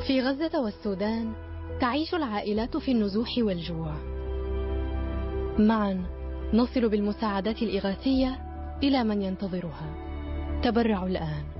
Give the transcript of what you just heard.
في غزة والسودان تعيش العائلات في النزوح والجوع. معا نصل بالمساعدات الإغاثية إلى من ينتظرها. تبرعوا الآن.